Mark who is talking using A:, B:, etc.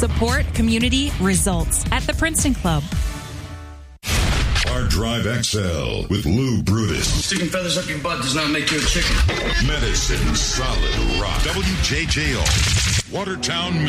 A: Support, community, results at the Princeton Club.
B: Hard Drive XL with Lou Brutus.
C: Sticking feathers up your butt does not make you a chicken.
B: Medicine Solid Rock. WJJO. Watertown,